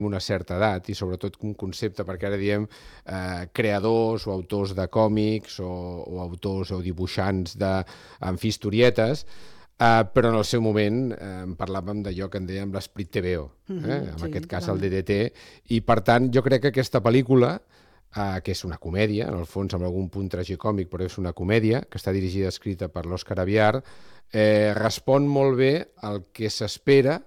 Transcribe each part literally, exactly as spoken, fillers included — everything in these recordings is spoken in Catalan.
una certa edat i sobretot un concepte, perquè ara diem eh, creadors o autors de còmics o, o autors o dibuixants de, en fi, historietes, eh, però en el seu moment eh, parlàvem d'allò que en dèiem l'esprit T V O, eh? Mm-hmm, en sí, aquest cas el D D T, i per tant jo crec que aquesta pel·lícula, eh, que és una comèdia, en el fons amb algun punt tragicòmic, però és una comèdia, que està dirigida i escrita per l'Òscar Aviar, eh, respon molt bé al que s'espera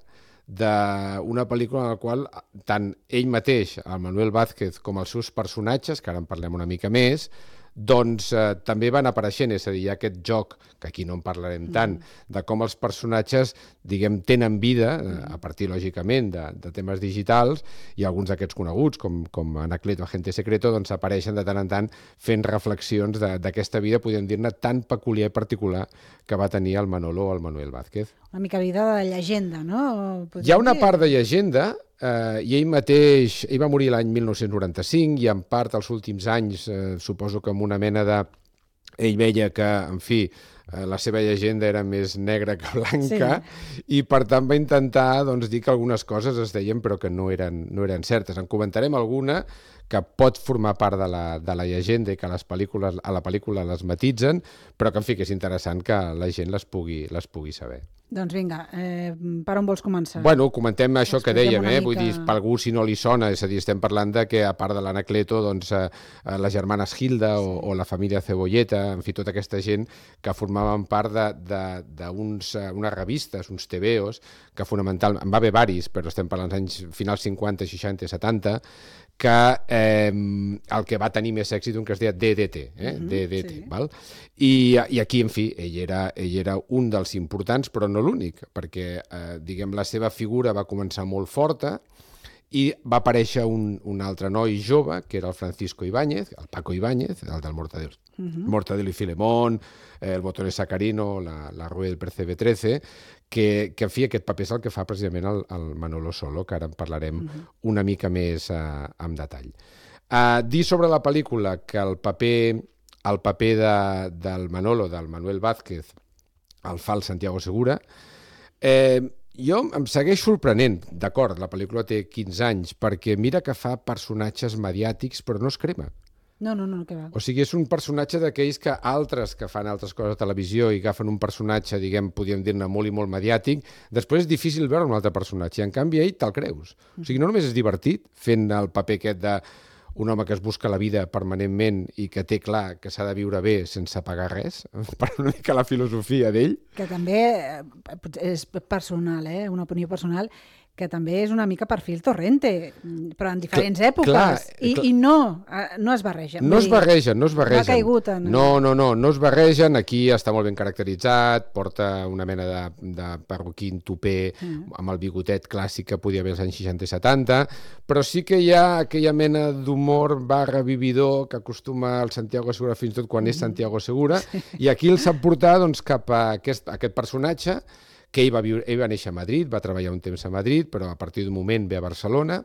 d'una pel·lícula en la qual tant ell mateix, el Manuel Vázquez, com els seus personatges, que ara en parlem una mica més, doncs eh, també van apareixent, és a dir, hi ha aquest joc, que aquí no en parlarem tant, de com els personatges, diguem, tenen vida, eh, a partir, lògicament, de, de temes digitals, i alguns d'aquests coneguts, com, com Anacleto, Agente Secreto, doncs apareixen de tant en tant fent reflexions d'aquesta vida, podríem dir-ne, tan peculiar i particular que va tenir el Manolo o el Manuel Vázquez. Una mica vida de llegenda, no? Podríem Hi ha una dir? part de llegenda, eh, i ell mateix, ell va morir l'any mil nou-cents noranta-cinc, i en part els últims anys, eh, suposo que amb una mena de... Ell veia que, en fi, eh, la seva llegenda era més negra que blanca, sí. I per tant va intentar doncs, dir que algunes coses es deien però que no eren, no eren certes. En comentarem alguna que pot formar part de la, de la llegenda i que les pel·lícules, a la pel·lícula les matitzen, però que, en fi, que és interessant que la gent les pugui, les pugui saber. Doncs vinga, eh, per on vols començar? Bueno, comentem això que Expliquem dèiem, una eh? mica- Vull dir, per algú si no li sona, és a dir, estem parlant de que a part de l'Anacleto, doncs, eh, eh, les germanes Hilda o, o la família Cebolleta, en fi, tota aquesta gent que formaven part d'unes uh, revistes, uns tebeos, que fonamentalment, en va haver varis, però estem parlant dels anys finals cinquanta, seixanta, setanta, que eh, el que va tenir més èxit un que es deia D D T, eh? Mhm, D D T, sí. val? I, I aquí, en fi, ell era, ell era un dels importants, però no l'únic, perquè, eh, diguem, la seva figura va començar molt forta i va aparèixer un, un altre noi jove, que era el Francisco Ibáñez, el Paco Ibáñez, el del Mortadelo, Mhm. Mortadelo y Filemón, eh, el Botón Sacarino, la, la Rue del Percebe trece, que, que, en fi, aquest paper és el que fa precisament el, el Manolo Solo, que ara en parlarem uh-huh. una mica més uh, en detall. Uh, dir sobre la pel·lícula que el paper, el paper de, del Manolo, del Manuel Vázquez, el fa el Santiago Segura, eh, jo em segueix sorprenent, d'acord, la pel·lícula té quinze anys, perquè mira que fa personatges mediàtics, però no es crema. No, no, no, que va. O sigui, és un personatge d'aquells que altres que fan altres coses a televisió i agafen un personatge, diguem, podríem dir-ne molt i molt mediàtic, després és difícil veure un altre personatge, i en canvi ell te'l creus. O sigui, no només és divertit fent el paper aquest d'un home que es busca la vida permanentment i que té clar que s'ha de viure bé sense pagar res, per una mica la filosofia d'ell. Que també eh, és personal, eh? Una opinió personal, que també és una mica perfil Torrente, però en diferents Clar, èpoques, clar, i, clar. i no, eh, no es barregen. No es barregen, no es barregen. No ha caigut en... No, no, no, no es barregen, aquí està molt ben caracteritzat, porta una mena de, de perruquín tupé mm. amb el bigotet clàssic que podia haver als anys seixanta i setanta, però sí que hi ha aquella mena d'humor barra vividor que acostuma el Santiago Segura fins i tot quan mm. és Santiago Segura, sí. I aquí el sap portar doncs, cap a aquest, aquest personatge que ell va, viure, ell va néixer a Madrid, va treballar un temps a Madrid, però a partir d'un moment ve a Barcelona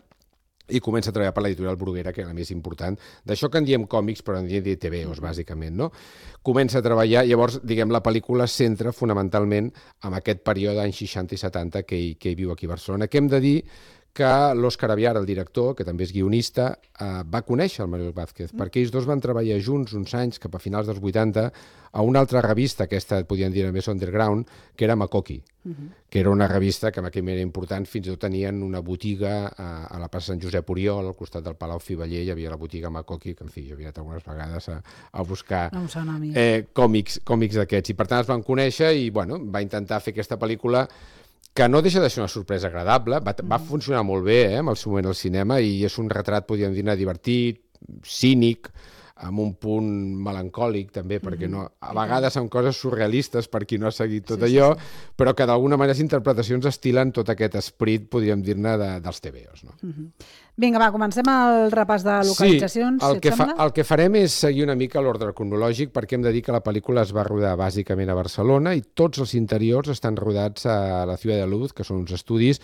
i comença a treballar per l'editorial Bruguera, que era la més important. D'això que en diem còmics, però en diem T V Os, bàsicament, no? Comença a treballar, llavors, diguem, la pel·lícula es centra fonamentalment en aquest període anys seixanta i setanta que ell, que ell viu aquí a Barcelona, que hem de dir que l'Òscar Aviar, el director, que també és guionista, eh, va conèixer el Manuel Vázquez, mm. perquè ells dos van treballar junts uns anys, cap a finals dels vuitanta, a una altra revista, aquesta podien dir més underground, que era Makoki, mm-hmm. que era una revista que en aquell moment era important, fins i tot tenien una botiga a, a la plaça Sant Josep Oriol, al costat del Palau Fiveller, hi havia la botiga Makoki, que en fi, jo havia anat algunes vegades a, a buscar no eh, còmics, còmics d'aquests, i per tant es van conèixer i bueno, va intentar fer aquesta pel·lícula que no deixa de ser una sorpresa agradable, va, va funcionar molt bé eh, amb el seu moment al cinema i és un retrat, podríem dir-ne, divertit, cínic, amb un punt melancòlic també, perquè no, a vegades són coses surrealistes per qui no ha seguit tot sí, allò, sí, sí. però que d'alguna manera les interpretacions estilen tot aquest esperit, podríem dir-ne, de, dels T V Os. No? Uh-huh. Vinga, va, comencem el repàs de localitzacions, sí, el si que et sembla? Fa, el que farem és seguir una mica l'ordre cronològic, perquè hem de dir que la pel·lícula es va rodar bàsicament a Barcelona i tots els interiors estan rodats a la Ciutat de Luz, que són uns estudis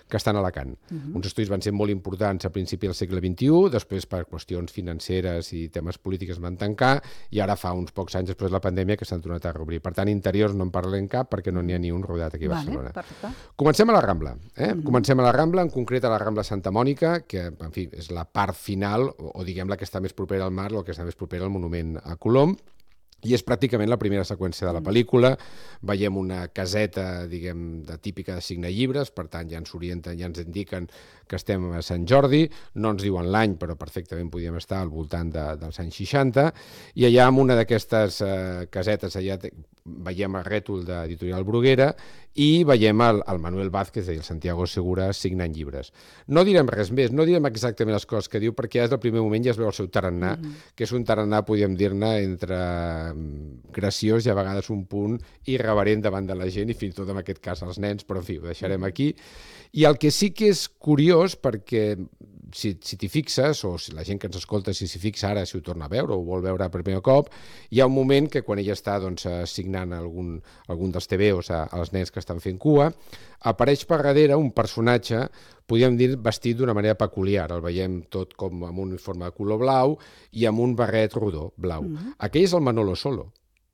que estan a Alacant. Uh-huh. Uns estudis van ser molt importants a principi del segle vint-i-u, després per qüestions financeres i temes polítics van tancar, i ara fa uns pocs anys després de la pandèmia que s'han tornat a reobrir. Per tant, interiors no en parlem cap perquè no n'hi ha ni un rodat aquí a Barcelona. Vale, perfecte. Comencem a la Rambla. Eh? Mm. Comencem a la Rambla, en concret a la Rambla Santa Mònica, que en fi, és la part final, o, o diguem la que està més propera al mar, o que està més propera al monument a Colom, i és pràcticament la primera seqüència de la pel·lícula. Veiem una caseta, diguem, de típica de signar llibres, per tant ja ens orienten, ja ens indiquen que estem a Sant Jordi, no ens diuen l'any, però perfectament podíem estar al voltant de, dels anys seixanta, i allà en una d'aquestes eh, casetes allà te, veiem el rètol d'Editorial Bruguera i veiem el, el Manuel Vázquez i el Santiago Segura signant llibres. No direm res més, no direm exactament les coses que diu, perquè és el primer moment ja es veu el seu tarannà, mm-hmm. que és un tarannà, podríem dir-ne, entre graciós i a vegades un punt irreverent davant de la gent, i fins i tot en aquest cas els nens, però en fi, ho deixarem aquí. I el que sí que és curiós, perquè si, si t'hi fixes, o si la gent que ens escolta, si s'hi fixa ara, si ho torna a veure o ho vol veure per primer cop, hi ha un moment que quan ella està doncs, signant algun, algun dels tebeos als nens que estan fent cua, apareix per darrere un personatge, podríem dir, vestit d'una manera peculiar. El veiem tot com amb un uniforme de color blau i amb un barret rodó blau. Mm-hmm. Aquell és el Manolo Solo.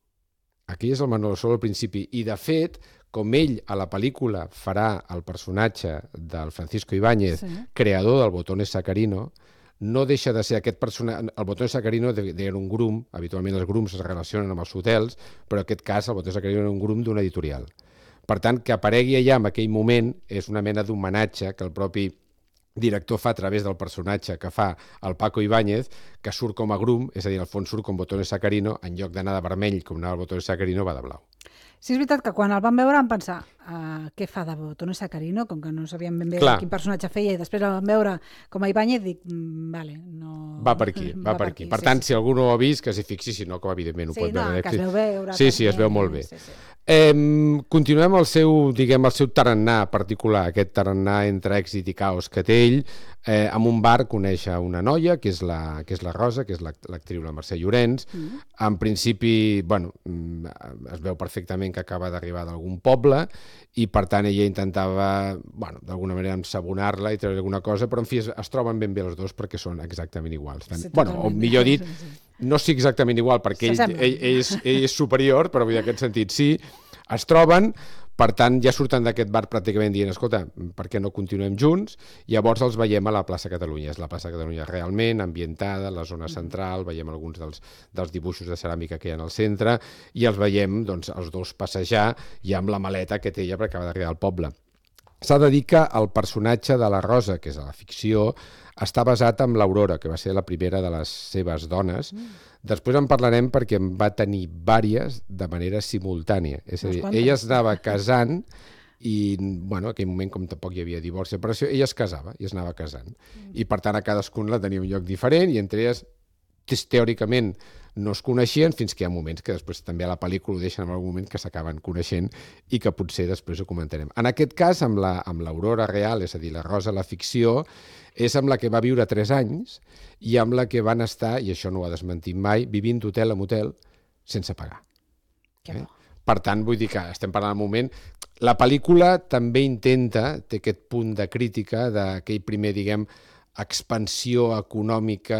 Aquell és el Manolo Solo al principi. I, de fet, com ell a la pel·lícula farà el personatge del Francisco Ibáñez, sí. creador del Botones Sacarino, no deixa de ser aquest personatge... El Botones Sacarino era un grum, habitualment els grums es relacionen amb els hotels, però en aquest cas el Botones Sacarino era un grum d'una editorial. Per tant, que aparegui allà en aquell moment és una mena d'homenatge que el propi director fa a través del personatge que fa el Paco Ibáñez, que surt com a grum, és a dir, al fons surt com Botones Sacarino, en lloc d'anar de vermell com anava el Botones Sacarino, va de blau. Sí, és veritat que quan el vam veure vam pensar uh, què fa de Botones Sacarino, com que no sabíem ben bé Clar. quin personatge feia, i després el vam veure com a Ibáñez, dic, mm, vale, no... Va per aquí, va, va per aquí. Per sí, tant, sí. si algú no ho ha vist, que s'hi fixi, si no, com evidentment ho sí, pot no, veure. Sí, no, que es veu veure. Sí, sí, es veu molt bé. Sí, sí. Eh, continuem el seu, diguem, el seu tarannà particular, aquest tarannà entre èxit i caos que té ell. Eh, en un bar coneix una noia, que és la, que és la Rosa, que és l'actriu, la Mercè Llorenç. Mm. En principi, bueno, es veu perfectament que acaba d'arribar d'algun poble i, per tant, ella intentava, bueno, d'alguna manera ensabonar-la i treure alguna cosa, però, en fi, es, es troben ben bé els dos perquè són exactament iguals. Sí, bueno, o millor dit, sí, sí. no sí exactament igual, perquè ell, ell, ell, és, ell és superior, però en aquest sentit sí, es troben. Per tant, ja surten d'aquest bar pràcticament dient, escolta, per què no continuem junts? Llavors els veiem a la plaça Catalunya. És la plaça Catalunya realment ambientada, la zona central, veiem alguns dels, dels dibuixos de ceràmica que hi ha al centre, i els veiem, doncs, els dos passejar ja amb la maleta que té ella perquè acaba d'arribar al poble. S'ha de dir que el personatge de la Rosa, que és a la ficció, està basat en l'Aurora, que va ser la primera de les seves dones. Mm. Després en parlarem perquè en va tenir vàries de manera simultània. És a dir, ella es anava casant i, bueno, en aquell moment, com tampoc hi havia divorci, separació, ella es casava i es anava casant. Mm. I, per tant, a cadascuna la tenia un lloc diferent i entre elles, teòricament, no es coneixien fins que hi ha moments que després també a la pel·lícula ho deixen en algun moment que s'acaben coneixent i que potser després ho comentarem. En aquest cas, amb la, amb l'Aurora real, és a dir, la Rosa, la ficció, és amb la que va viure tres anys i amb la que van estar, i això no ho ha desmentit mai, vivint d'hotel en hotel sense pagar. Eh? Per tant, vull dir que estem parlant un moment... La pel·lícula també intenta, té aquest punt de crítica d'aquell primer, diguem, expansió econòmica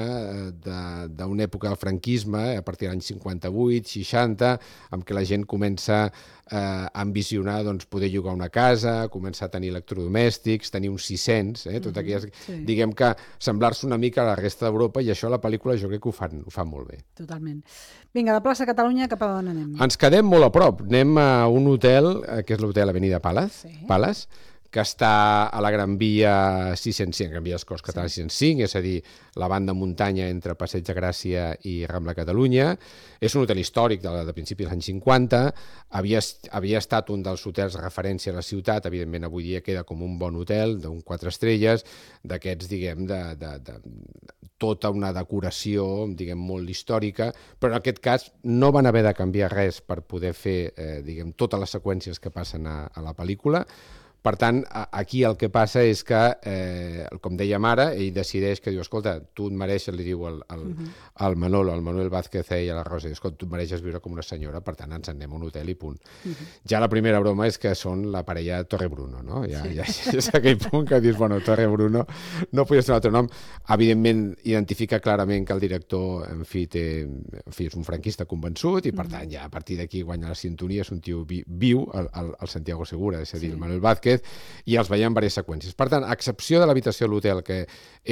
d'una època del franquisme, a partir de l'any cinquanta-vuit, seixanta, amb què la gent comença eh, a ambicionar doncs, poder llogar una casa, començar a tenir electrodomèstics, tenir uns sis-cents, eh, tot aquelles, sí. diguem que semblar-se una mica a la resta d'Europa, i això a la pel·lícula jo crec que ho fan, ho fan molt bé. Totalment. Vinga, de plaça Catalunya, cap a on anem? Ens quedem molt a prop. Anem a un hotel, que és l'hotel Avenida Palace, sí. Palace, que està a la Gran Via sis-cents cinc, Gran Via dels Corts Catalans sis-cents cinc, és a dir, la banda muntanya entre Passeig de Gràcia i Rambla Catalunya. És un hotel històric de, de principi dels anys cinquanta, havia, havia estat un dels hotels de referència a la ciutat, evidentment avui dia queda com un bon hotel, d'un quatre estrelles, d'aquests, diguem, de, de, de tota una decoració, diguem, molt històrica, però en aquest cas no van haver de canviar res per poder fer, eh, diguem, totes les seqüències que passen a, a la pel·lícula. Per tant, aquí el que passa és que, eh, com dèiem ara, ell decideix que diu, escolta, tu et mereixes, li diu al, al, al Manolo, al Manuel Vázquez i a la Rosa, diu, escolta, tu et mereixes viure com una senyora, per tant, ens anem a un hotel i punt. Ja la primera broma és que són la parella Torrebruno, no? Ja, ja, ja és aquell punt que dius, bueno, Torrebruno no podies tenir un altre nom. Evidentment, identifica clarament que el director, en fi, té, en fi, és un franquista convençut i, per tant, ja a partir d'aquí guanya la sintonia, és un tio vi, viu, el, el, el Santiago Segura, és a dir, sí. el Manuel Vázquez, i els veiem en diverses seqüències. Per tant, a excepció de l'habitació de l'hotel, que